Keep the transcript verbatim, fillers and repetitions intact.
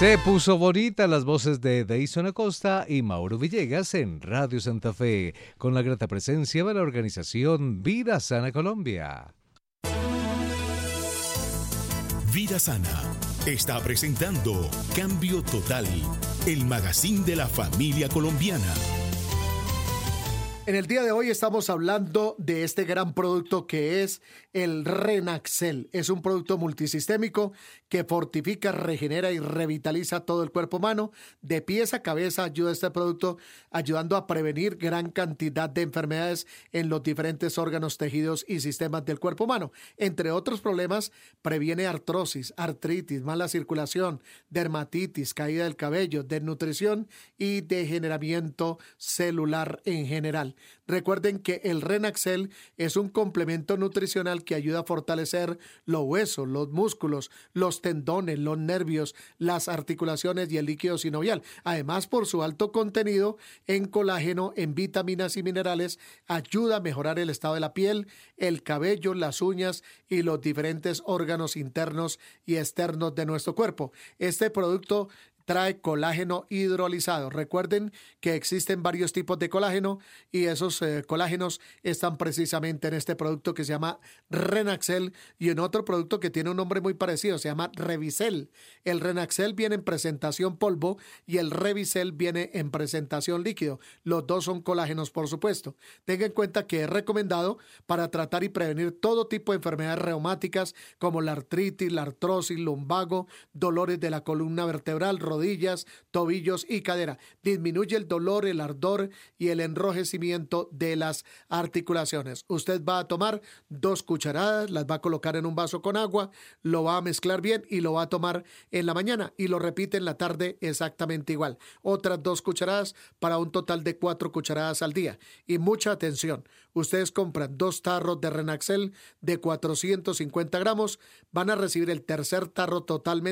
Se puso bonita las voces de Deison Acosta y Mauro Villegas en Radio Santa Fe, con la grata presencia de la organización Vida Sana Colombia. Vida Sana está presentando Cambio Total, el magazine de la familia colombiana. En el día de hoy estamos hablando de este gran producto que es el Renaxel. Es un producto multisistémico que fortifica, regenera y revitaliza todo el cuerpo humano. De pies a cabeza ayuda este producto ayudando a prevenir gran cantidad de enfermedades en los diferentes órganos, tejidos y sistemas del cuerpo humano. Entre otros problemas, previene artrosis, artritis, mala circulación, dermatitis, caída del cabello, desnutrición y degeneramiento celular en general. Recuerden que el Renaxel es un complemento nutricional que ayuda a fortalecer los huesos, los músculos, los tendones, los nervios, las articulaciones y el líquido sinovial. Además, por su alto contenido en colágeno, en vitaminas y minerales, ayuda a mejorar el estado de la piel, el cabello, las uñas y los diferentes órganos internos y externos de nuestro cuerpo. Este producto trae colágeno hidrolizado. Recuerden que existen varios tipos de colágeno y esos eh, colágenos están precisamente en este producto que se llama Renaxel y en otro producto que tiene un nombre muy parecido, se llama Revicel. El Renaxel viene en presentación polvo y el Revicel viene en presentación líquido. Los dos son colágenos, por supuesto. Tenga en cuenta que es recomendado para tratar y prevenir todo tipo de enfermedades reumáticas como la artritis, la artrosis, lumbago, dolores de la columna vertebral, rodillas, tobillos y cadera. Disminuye el dolor, el ardor y el enrojecimiento de las articulaciones. Usted va a tomar dos cucharadas, las va a colocar en un vaso con agua, lo va a mezclar bien y lo va a tomar en la mañana y lo repite en la tarde exactamente igual. Otras dos cucharadas para un total de cuatro cucharadas al día. Y mucha atención, ustedes compran dos tarros de Renaxel de cuatrocientos cincuenta gramos, van a recibir el tercer tarro totalmente